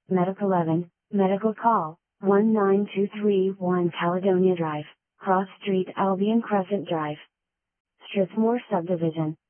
Medic 11, Medical Call, 19231 Caledonia Drive, Cross Street Albion Crescent Drive, Strathmore Subdivision.